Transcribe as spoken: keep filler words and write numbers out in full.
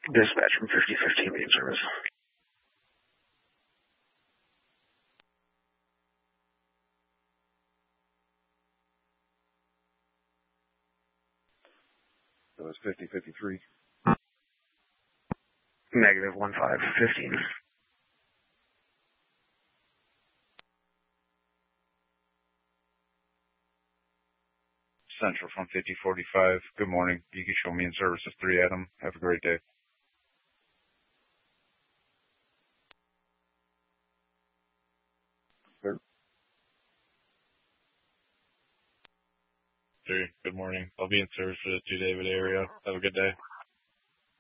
Dispatch from fifty fifteen main service. So it's fifty fifty-three. Negative one five fifteen. Central from fifty forty-five. Good morning. You can show me in services three Adam. Have a great day. Sir. Three. Good morning. I'll be in service for the two David area. Have a good day.